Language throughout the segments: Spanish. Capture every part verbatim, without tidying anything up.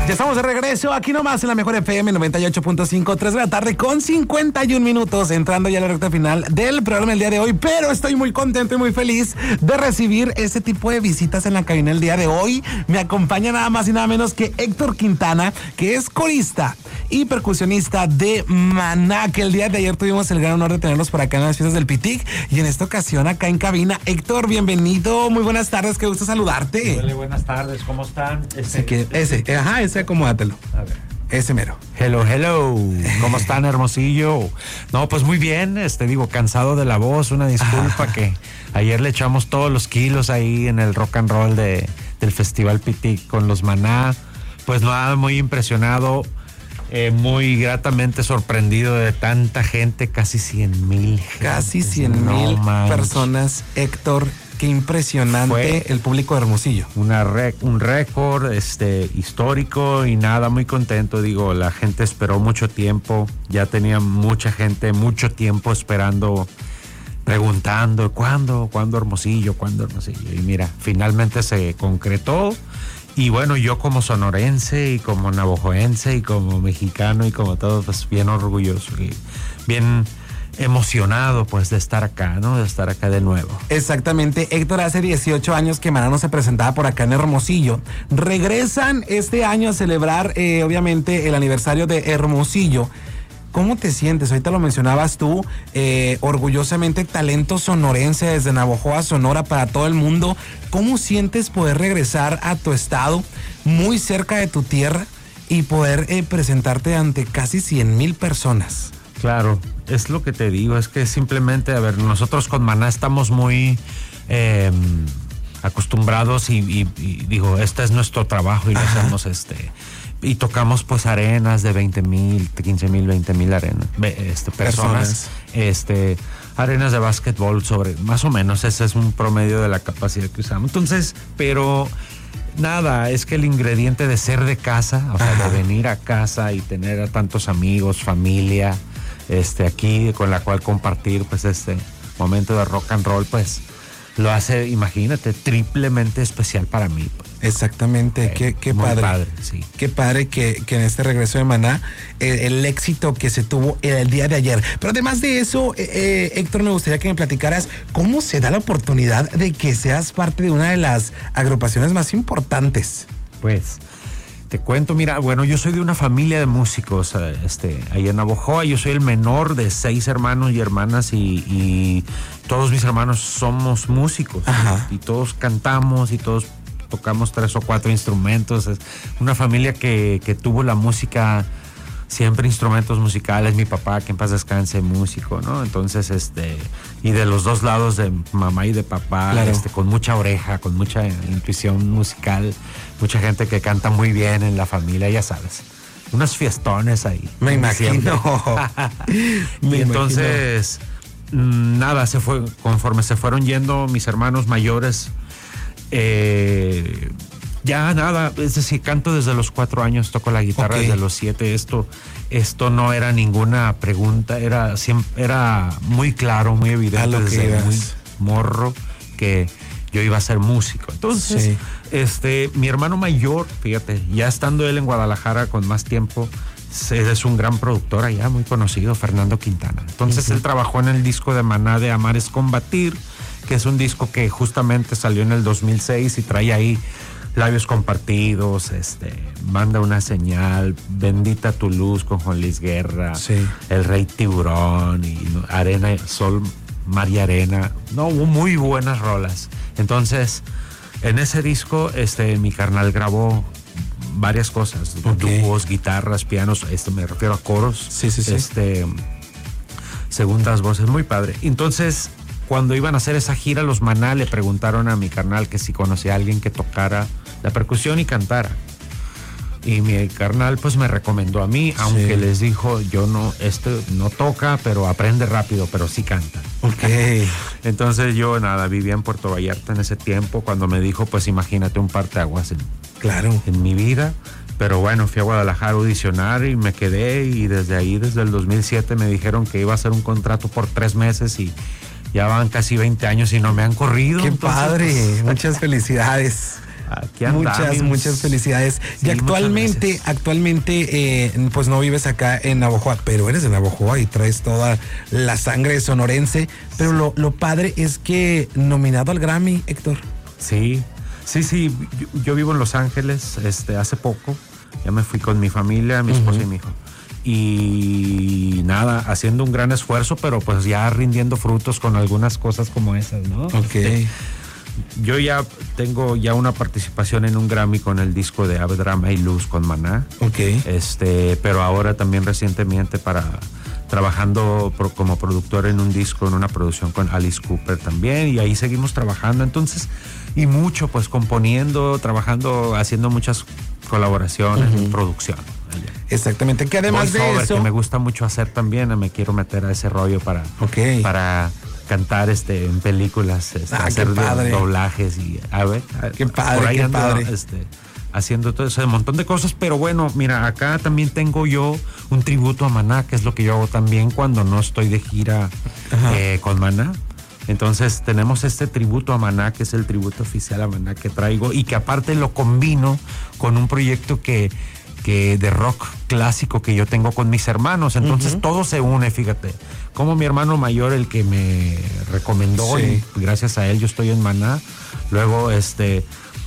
Ya estamos de regreso aquí nomás en la Mejor F M noventa y ocho punto cinco, tres de la tarde con cincuenta y un minutos, entrando ya a la recta final del programa el día de hoy, pero estoy muy contento y muy feliz de recibir ese tipo de visitas en la cabina el día de hoy. Me acompaña nada más y nada menos que Héctor Quintana, que es corista y percusionista de Maná, que el día de ayer tuvimos el gran honor de tenerlos por acá en las fiestas del Pitic, y en esta ocasión acá en cabina. Héctor, bienvenido, muy buenas tardes, qué gusto saludarte. Hola, buenas tardes, ¿cómo están? Ese, que, ese, ajá, ese acomódatelo. A ver. Ese mero. Hello, hello. ¿Cómo están, Hermosillo? No, pues muy bien, este, digo, cansado de la voz, una disculpa ah. que ayer le echamos todos los kilos ahí en el rock and roll de, del Festival Pitic con los Maná. Pues nada, muy impresionado, eh, muy gratamente sorprendido de tanta gente, casi cien mil. Casi cien mil no personas, Héctor. Qué impresionante. Fue el público de Hermosillo. Una rec, un récord este, histórico y nada, muy contento. Digo, la gente esperó mucho tiempo. Ya tenía mucha gente, mucho tiempo esperando, preguntando, ¿cuándo? ¿Cuándo Hermosillo? ¿Cuándo Hermosillo? Y mira, finalmente se concretó. Y bueno, yo como sonorense y como navajoense y como mexicano y como todo, pues bien orgulloso y bien emocionado pues de estar acá, ¿no? De estar acá de nuevo. Exactamente, Héctor, hace dieciocho años que Maná no se presentaba por acá en Hermosillo. Regresan este año a celebrar, eh, obviamente, el aniversario de Hermosillo. ¿Cómo te sientes? Ahorita lo mencionabas tú, eh, orgullosamente talento sonorense desde Navojoa, Sonora, para todo el mundo. ¿Cómo sientes poder regresar a tu estado, muy cerca de tu tierra, y poder eh, presentarte ante casi cien mil personas? Claro, es lo que te digo, es que simplemente, a ver, nosotros con Maná estamos muy eh, acostumbrados y, y, y digo, este es nuestro trabajo y lo Ajá. hacemos este, y tocamos pues arenas de veinte mil, quince mil, veinte mil arenas, este, personas, personas, este, arenas de básquetbol sobre, más o menos, ese es un promedio de la capacidad que usamos. Entonces, pero nada, es que el ingrediente de ser de casa, o sea, Ajá. de venir a casa y tener a tantos amigos, familia, este, aquí con la cual compartir pues este momento de rock and roll, pues lo hace, imagínate, triplemente especial para mí. Pues. Exactamente, eh, qué, qué padre. padre sí. Qué padre que, que en este regreso de Maná, eh, el éxito que se tuvo el día de ayer. Pero además de eso, eh, eh, Héctor, me gustaría que me platicaras cómo se da la oportunidad de que seas parte de una de las agrupaciones más importantes. Pues te cuento, mira, bueno, yo soy de una familia de músicos, este, ahí en Navojoa. Yo soy el menor de seis hermanos y hermanas y, y todos mis hermanos somos músicos. Ajá. Y todos cantamos y todos tocamos tres o cuatro instrumentos. Es una familia que, que tuvo la música, siempre instrumentos musicales. Mi papá, que en paz descanse, músico, ¿no? Entonces, este, y de los dos lados, de mamá y de papá, claro. este, con mucha oreja, con mucha intuición musical, mucha gente que canta muy bien en la familia, ya sabes. Unos fiestones ahí. Me imagino. Me y entonces, imagino. nada, se fue, conforme se fueron yendo mis hermanos mayores, eh, ya nada, es decir, canto desde los cuatro años, toco la guitarra okay. desde los siete. Esto, esto no era ninguna pregunta, era, siempre, era muy claro, muy evidente desde muy morro que yo iba a ser músico. Entonces, sí. este, mi hermano mayor, fíjate, ya estando él en Guadalajara con más tiempo, es un gran productor allá, muy conocido, Fernando Quintana. Entonces, uh-huh. él trabajó en el disco de Maná de Amar es Combatir, que es un disco que justamente salió en el dos mil seis y trae ahí Labios Compartidos, este, Manda una Señal, Bendita tu Luz con Juan Luis Guerra, sí. El Rey Tiburón y Arena, Sol, Mar y Arena. No, hubo muy buenas rolas. Entonces, en ese disco, este, mi carnal grabó varias cosas, okay. dúos, guitarras, pianos, esto me refiero a coros, sí, sí, sí. este, segundas voces, muy padre. Entonces, cuando iban a hacer esa gira, los Maná le preguntaron a mi carnal que si conocía a alguien que tocara la percusión y cantara. Y mi carnal pues me recomendó a mí, aunque sí. les dijo, yo no, esto no toca, pero aprende rápido, pero sí canta. Ok. Entonces yo nada, vivía en Puerto Vallarta en ese tiempo, cuando me dijo, pues imagínate un parteaguas en, claro. en mi vida. Pero bueno, fui a Guadalajara a audicionar y me quedé, y desde ahí, desde el dos mil siete, me dijeron que iba a hacer un contrato por tres meses y ya van casi veinte años y no me han corrido. ¡Qué entonces, padre! Pues, muchas felicidades. Aquí andamos. Muchas, muchas felicidades. Sí, y actualmente, actualmente, eh, pues no vives acá en Navojoa, pero eres de Navojoa y traes toda la sangre sonorense. Pero sí. lo, lo padre es que nominado al Grammy, Héctor. Sí, sí, sí. Yo, yo vivo en Los Ángeles, este, hace poco. Ya me fui con mi familia, mi esposa uh-huh. y mi hijo. Y nada, haciendo un gran esfuerzo, pero pues ya rindiendo frutos con algunas cosas como esas, ¿no? Ok. Este, yo ya tengo ya una participación en un Grammy con el disco de Ave Drama y Luz con Maná. Ok. Este, pero ahora también recientemente para trabajando pro, como productor en un disco, en una producción con Alice Cooper también, y ahí seguimos trabajando. Entonces, y mucho, pues componiendo, trabajando, haciendo muchas colaboraciones uh-huh. en producción. Exactamente, que además de eso que me gusta mucho hacer también, me quiero meter a ese rollo para, okay. para cantar este en películas, este, ah, hacer padre. doblajes y a ver, qué padre, por ahí qué ando, padre. Este, haciendo todo ese montón de cosas, pero bueno, mira, acá también tengo yo un tributo a Maná, que es lo que yo hago también cuando no estoy de gira eh, con Maná. Entonces tenemos este tributo a Maná, que es el tributo oficial a Maná que traigo, y que aparte lo combino con un proyecto que Que de rock clásico que yo tengo con mis hermanos. Entonces uh-huh. todo se une, fíjate. Como mi hermano mayor, el que me recomendó, sí. y gracias a él yo estoy en Maná. Luego, este,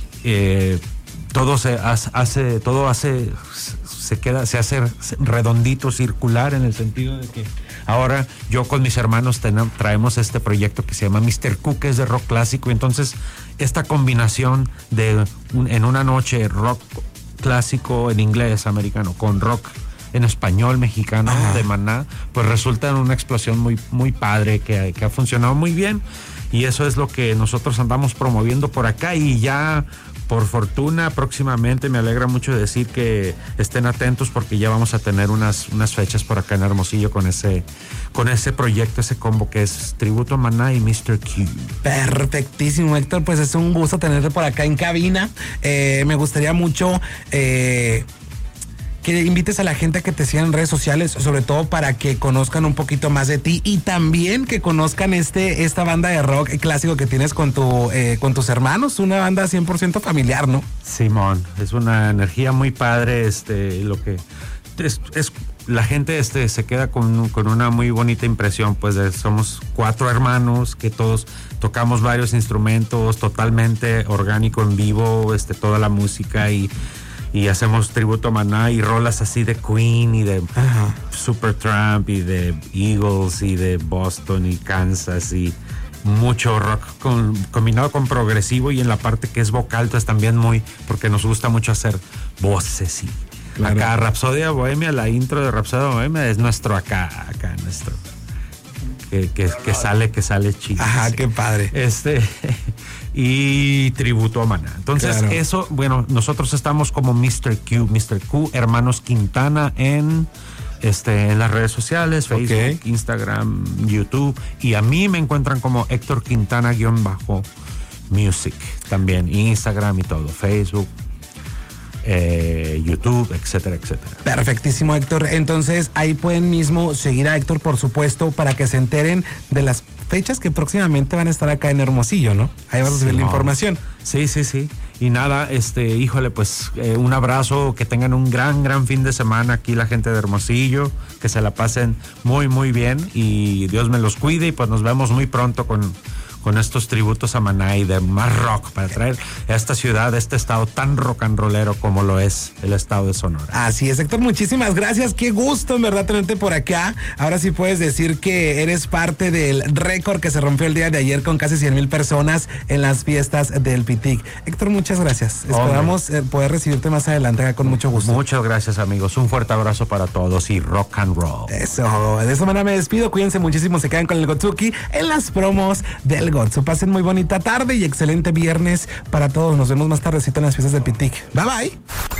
eh, todo se hace, todo hace, se queda, se hace redondito, circular, en el sentido de que ahora yo con mis hermanos tenemos, traemos este proyecto que se llama mister Q, que es de rock clásico. Entonces, esta combinación de un, en una noche rock clásico en inglés americano con rock en español mexicano ah. de Maná, pues resulta en una explosión muy, muy padre que, que ha funcionado muy bien, y eso es lo que nosotros andamos promoviendo por acá. Y ya por fortuna próximamente, me alegra mucho decir que estén atentos, porque ya vamos a tener unas, unas fechas por acá en Hermosillo con ese, con ese proyecto, ese combo que es tributo a Maná y mister Q. Perfectísimo, Héctor, pues es un gusto tenerte por acá en cabina. Eh, me gustaría mucho eh, que invites a la gente a que te sigan en redes sociales, sobre todo para que conozcan un poquito más de ti, y también que conozcan este esta banda de rock clásico que tienes con tu eh, con tus hermanos, una banda cien por ciento familiar, ¿no? Simón, es una energía muy padre, este, lo que es, es la gente este se queda con, con una muy bonita impresión, pues de, somos cuatro hermanos que todos tocamos varios instrumentos, totalmente orgánico en vivo, este, toda la música, y y hacemos tributo a Maná y rolas así de Queen y de uh-huh. Supertramp y de Eagles y de Boston y Kansas, y mucho rock con, combinado con progresivo, y en la parte que es vocal pues también muy, porque nos gusta mucho hacer voces. Y claro. Acá Rapsodia Bohemia, la intro de Rapsodia Bohemia es nuestro acá, acá nuestro que, que, que sale, que sale chido. Ajá, sí. Qué padre. Este y tributo a Maná. Entonces, claro. Eso, bueno, nosotros estamos como mister Q, mister Q, Hermanos Quintana en este en las redes sociales, Facebook, okay. Instagram, YouTube, y a mí me encuentran como Héctor Quintana guión bajo music, también Instagram y todo, Facebook, Eh, YouTube, etcétera, etcétera. Perfectísimo, Héctor. Entonces ahí pueden mismo seguir a Héctor, por supuesto, para que se enteren de las fechas que próximamente van a estar acá en Hermosillo, ¿no? Ahí vas a subir sí, la no. información. Sí, sí, sí. Y nada, este, híjole, pues eh, un abrazo, que tengan un gran, gran fin de semana aquí la gente de Hermosillo, que se la pasen muy, muy bien, y Dios me los cuide, y pues nos vemos muy pronto con con estos tributos a Maná y de más rock, para traer a esta ciudad, a este estado tan rock and rollero como lo es el estado de Sonora. Así es, Héctor, muchísimas gracias, qué gusto en verdad tenerte por acá. Ahora sí puedes decir que eres parte del récord que se rompió el día de ayer con casi cien mil personas en las fiestas del Pitic. Héctor, muchas gracias. Hombre. Esperamos eh, poder recibirte más adelante acá con mucho gusto. Muchas gracias, amigos, un fuerte abrazo para todos y rock and roll. Eso, de esta manera me despido, cuídense muchísimo, se quedan con el Gotsuki en las promos del Gotsu. Pasen muy bonita tarde y excelente viernes para todos. Nos vemos más tardecito en las fiestas del Pitic. Bye bye.